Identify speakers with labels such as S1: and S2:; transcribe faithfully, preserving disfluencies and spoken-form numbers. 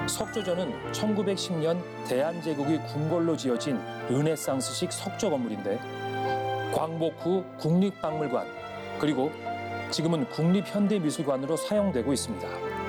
S1: 석조전은 천구백십 년 대한제국이 궁궐로 지어진 르네상스식 석조 건물인데 광복 후 국립박물관 그리고 지금은 국립현대미술관으로 사용되고 있습니다.